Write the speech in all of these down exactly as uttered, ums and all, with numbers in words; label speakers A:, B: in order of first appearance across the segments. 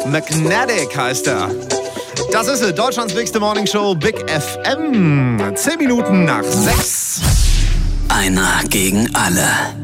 A: Magnetic heißt er. Das ist sie, Deutschlands Bigste Morning Show, Big F M. Zehn Minuten nach sechs.
B: Einer gegen alle.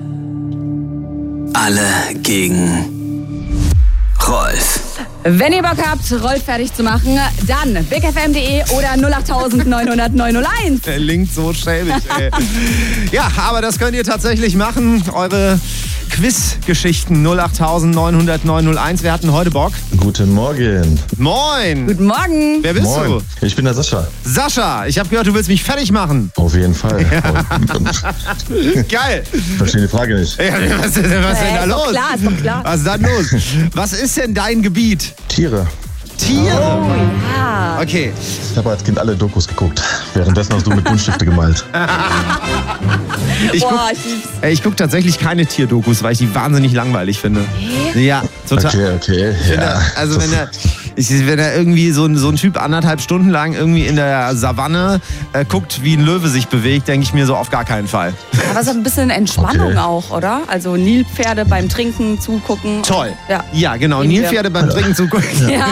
B: Alle gegen Rolf.
C: Wenn ihr Bock habt, Rolf fertig zu machen, dann big f m punkt d e oder null acht neun null null neun null eins.
A: Der Link so schäbig, ey. Ja, aber das könnt ihr tatsächlich machen. Eure Quiz-Geschichten null acht neun null null neun null eins. Wer hat denn heute Bock?
D: Guten Morgen.
A: Moin.
C: Guten Morgen.
A: Wer bist
D: Moin.
A: du?
D: Ich bin der Sascha.
A: Sascha, ich habe gehört, du willst mich fertig machen.
D: Auf jeden Fall.
A: Geil.
D: Ich verstehe die Frage nicht.
A: Ja, was ist, was ist denn da
C: Äh, ist
A: los?
C: doch klar, ist doch klar.
A: Was ist da los? Was ist denn dein Gebiet?
D: Tiere.
A: Tiere.
C: Oh ja.
A: Okay.
D: Ich habe als Kind alle Dokus geguckt. Währenddessen hast du mit Buntstifte gemalt.
A: Ich guck,
C: Boah, ich lieb's.
A: ey, ich guck tatsächlich keine Tierdokus, weil ich die wahnsinnig langweilig finde. Ja, total.
D: Okay, okay.
A: Wenn
D: Ja.
A: er, also wenn er, ich, wenn er irgendwie so ein, so ein Typ anderthalb Stunden lang irgendwie in der Savanne äh, guckt, wie ein Löwe sich bewegt, denke ich mir so auf gar keinen Fall.
C: Aber es hat ein bisschen Entspannung
D: Okay.
C: auch, oder? Also Nilpferde beim Trinken zugucken.
A: Toll.
C: Ja.
A: Ja, genau.
C: Lieben wir.
A: Nilpferde beim Trinken zugucken.
C: Ja,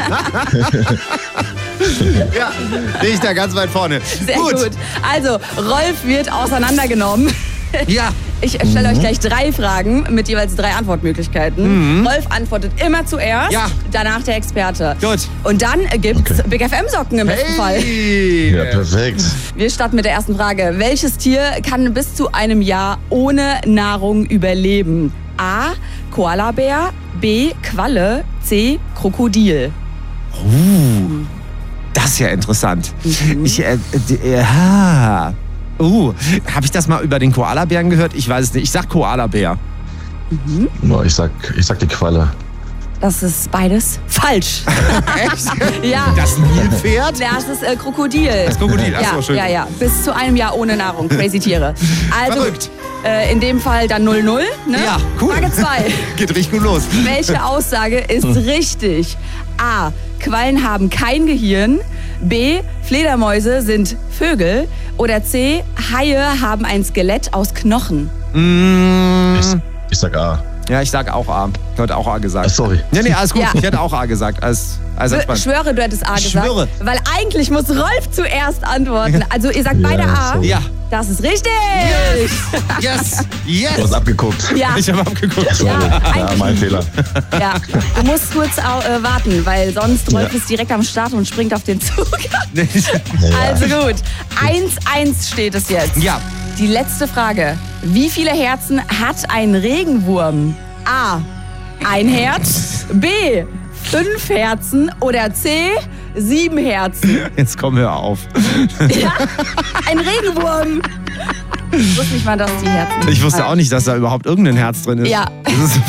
A: Ja, bin ich da ganz weit vorne.
C: sehr gut. Also, Rolf wird auseinandergenommen.
A: Ja.
C: Ich stelle euch gleich drei Fragen mit jeweils drei Antwortmöglichkeiten. Rolf antwortet immer zuerst,
A: Ja.
C: danach der Experte.
A: Gut.
C: Und dann gibt's
D: Okay.
C: Big F M-Socken im besten Fall.
A: Hey.
D: Ja, perfekt.
C: Wir starten mit der ersten Frage. Welches Tier kann bis zu einem Jahr ohne Nahrung überleben? A. Koalabär, B. Qualle, C. Krokodil.
A: Uh, das ist ja interessant. Ich, äh, äh, ja. Uh, habe ich das mal über den Koalabären gehört? Ich weiß es nicht. Ich sag Koalabär.
D: No, ich, sag, ich sag die Qualle.
C: Das ist beides falsch.
A: Echt?
C: Ja.
A: Das Nilpferd?
C: Das ist äh, Krokodil.
A: Das Krokodil, ach
C: ja,
A: so, schön.
C: ja, ja. Bis zu einem Jahr ohne Nahrung. Crazy Tiere. Also,
A: Verrückt.
C: äh, in dem Fall dann null null. Ne?
A: Ja, cool.
C: Frage zwei.
A: Geht richtig gut los.
C: Welche Aussage ist richtig? A. Quallen haben kein Gehirn. B. Fledermäuse sind Vögel. Oder C. Haie haben ein Skelett aus Knochen.
A: Mm,
D: Ich, ich sag A.
A: ja, ich sag auch A. Ich hätte auch A gesagt.
D: Ah, sorry.
A: Nee, nee, alles gut.
C: Ja.
A: Ich hätte auch A gesagt. Alles, alles
C: Ich
A: entspannt.
C: schwöre, du hättest A
A: Ich
C: gesagt.
A: schwöre.
C: Weil eigentlich muss Rolf zuerst antworten. Also ihr sagt beide A.
D: sorry.
A: Ja.
C: Das ist richtig.
A: Yes! Yes!
D: Du hast abgeguckt.
C: Ja.
A: Ich habe abgeguckt.
D: Sorry.
C: Ja,
D: Ja,
C: eigentlich-
D: mein Fehler.
C: Ja, du musst kurz äh, warten, weil sonst Rolf
D: Ja.
C: ist direkt am Start und springt auf den Zug.
D: Ja.
C: Also gut, eins eins steht es jetzt.
A: Ja.
C: Die letzte Frage. Wie viele Herzen hat ein Regenwurm? A. Ein Herz. B. Fünf Herzen. Oder C. Sieben Herzen.
A: Jetzt komm, hör auf.
C: Ja, ein Regenwurm. Ich wusste nicht mal, dass die Herzen...
A: Ich wusste auch nicht, dass da überhaupt irgendein Herz drin ist.
C: Ja.
A: Das ist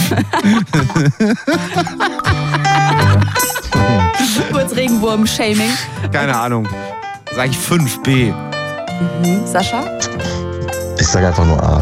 C: Kurz Regenwurm-Shaming.
A: keine Ahnung. Sag ich fünf B.
C: Sascha?
D: Ich sag einfach nur A.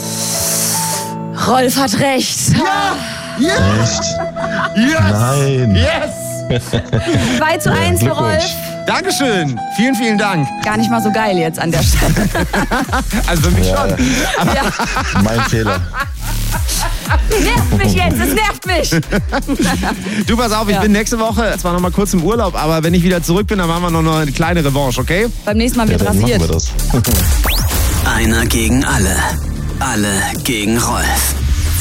C: Rolf hat recht.
D: Echt?
A: Yes!
D: Nein.
A: Yes!
C: zwei zu eins für
D: Glückwunsch.
C: Rolf.
A: Dankeschön. Vielen, vielen Dank.
C: Gar nicht mal so geil jetzt an der Stelle.
A: Also für mich
D: Ja,
A: schon.
C: Ja,
D: mein Fehler.
C: nervt mich jetzt, es nervt mich.
A: Du, pass auf, ich
C: Ja.
A: bin nächste Woche zwar noch mal kurz im Urlaub, aber wenn ich wieder zurück bin, dann machen wir noch eine kleine Revanche, okay?
C: Beim nächsten Mal
D: Ja,
C: wird
D: dann machen
C: rasiert.
D: wir das.
B: Einer gegen alle. Alle gegen Rolf.